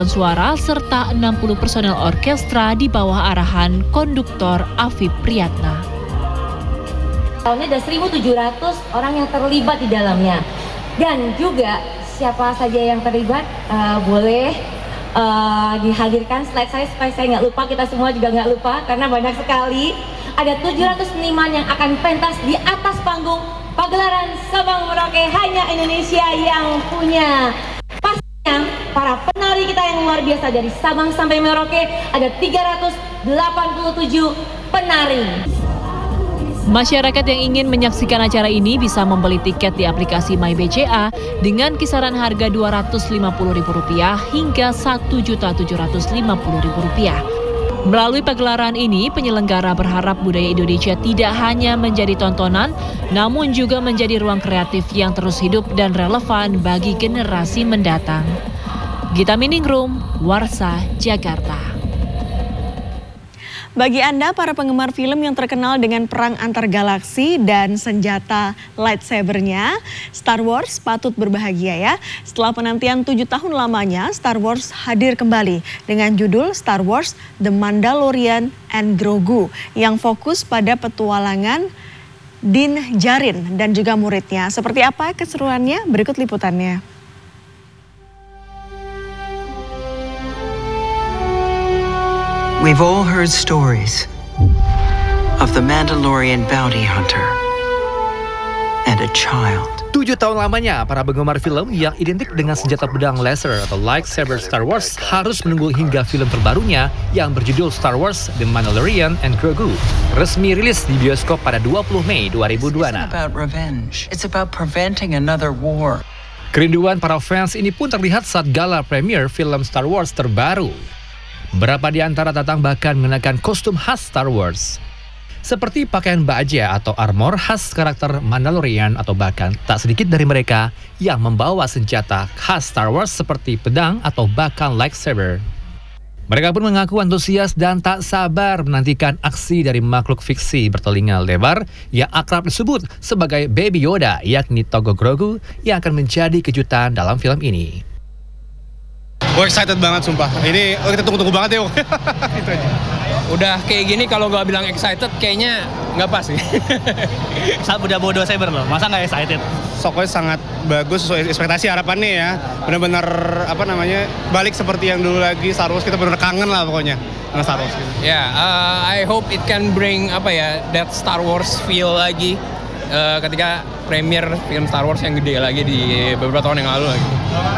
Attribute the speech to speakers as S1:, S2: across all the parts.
S1: suara serta 60 personel orkestra di bawah arahan konduktor Afif Priyatna.
S2: Tahunnya ada 1.700 orang yang terlibat di dalamnya. Dan juga siapa saja yang terlibat boleh dihadirkan slide saya supaya saya nggak lupa, kita semua juga nggak lupa karena banyak sekali. Ada 700 seniman yang akan pentas di atas panggung pagelaran Sabang Merauke hanya Indonesia yang punya. Pastinya para penari kita yang luar biasa dari Sabang sampai Merauke ada 387 penari.
S1: Masyarakat yang ingin menyaksikan acara ini bisa membeli tiket di aplikasi MyBCA dengan kisaran harga Rp250.000 hingga Rp1.750.000. Melalui pagelaran ini, penyelenggara berharap budaya Indonesia tidak hanya menjadi tontonan, namun juga menjadi ruang kreatif yang terus hidup dan relevan bagi generasi mendatang. Gita Miningrum, Warsa, Jakarta.
S3: Bagi Anda para penggemar film yang terkenal dengan perang antar galaksi dan senjata lightsabernya, Star Wars patut berbahagia ya. Setelah penantian 7 tahun lamanya, Star Wars hadir kembali dengan judul Star Wars The Mandalorian and Grogu yang fokus pada petualangan Din Djarin dan juga muridnya. Seperti apa keseruannya? Berikut liputannya.
S4: We've all heard stories of the Mandalorian bounty hunter and a child.
S5: 7 tahun lamanya, para penggemar film yang identik dengan senjata pedang laser atau lightsaber Star Wars harus menunggu hingga film terbarunya yang berjudul Star Wars The Mandalorian and Grogu resmi rilis di bioskop pada 20 Mei 2026.
S4: It's about revenge. It's about preventing another war.
S5: Kerinduan para fans ini pun terlihat saat gala premier film Star Wars terbaru. Beberapa di antara datang bahkan mengenakan kostum khas Star Wars, seperti pakaian baja atau armor khas karakter Mandalorian, atau bahkan tak sedikit dari mereka yang membawa senjata khas Star Wars seperti pedang atau bahkan lightsaber. Mereka pun mengaku antusias dan tak sabar menantikan aksi dari makhluk fiksi bertelinga lebar yang akrab disebut sebagai Baby Yoda, yakni Togo Grogu, yang akan menjadi kejutan dalam film ini.
S6: Gue excited banget sumpah. Ini kita tunggu-tunggu banget ya. Itu aja.
S7: Udah kayak gini kalau gak bilang excited kayaknya nggak pas sih.
S8: Udah bawa 2 saber loh, masa nggak excited?
S6: Soknya sangat bagus sesuai ekspektasi harapannya ya. Benar-benar balik seperti yang dulu lagi Star Wars, kita benar kangen lah pokoknya sama Star Wars gitu.
S7: I hope it can bring that Star Wars feel lagi ketika premier film Star Wars yang gede lagi di beberapa tahun yang lalu lagi.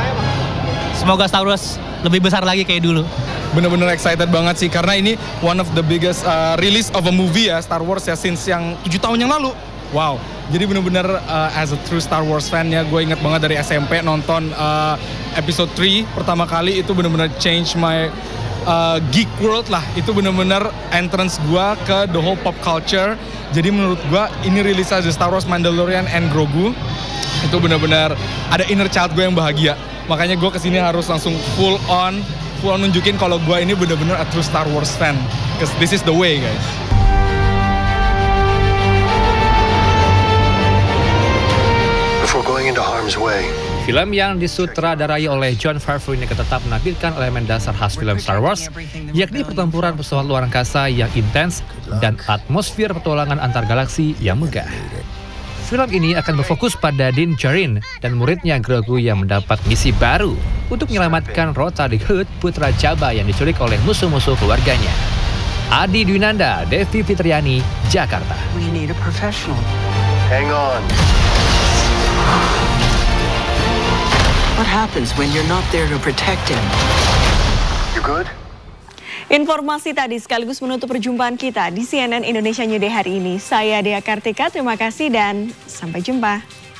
S8: Semoga Star Wars lebih besar lagi kayak dulu.
S9: Bener-bener excited banget sih, karena ini one of the biggest release of a movie ya, Star Wars ya, since yang 7 tahun yang lalu. Wow, jadi bener-bener as a true Star Wars fan ya, gue inget banget dari SMP nonton episode 3 pertama kali, itu bener-bener change my geek world lah. Itu bener-bener entrance gue ke the whole pop culture. Jadi menurut gue ini rilis The Star Wars Mandalorian and Grogu, itu bener-bener ada inner child gue yang bahagia. Makanya gue kesini harus langsung full on nunjukin kalau gue ini bener-bener a true Star Wars fan. Because this is the way, guys.
S10: Before going into harm's way.
S5: Film yang disutradarai oleh Jon Favreau ini tetap menampilkan elemen dasar khas film Star Wars, yakni pertempuran pesawat luar angkasa yang intens dan atmosfer petualangan antar galaksi yang megah. Film ini akan berfokus pada Din Djarin dan muridnya Grogu yang mendapat misi baru untuk menyelamatkan Rota the Hutt, putra Jabba yang diculik oleh musuh-musuh keluarganya. Adi Dwinanda, Devi Fitriani, Jakarta.
S4: We need a professional.
S10: Hang on.
S4: What happens when you're not there to protect him?
S10: You good?
S3: Informasi tadi sekaligus menutup perjumpaan kita di CNN Indonesia New Day hari ini. Saya Dea Kartika, terima kasih dan sampai jumpa.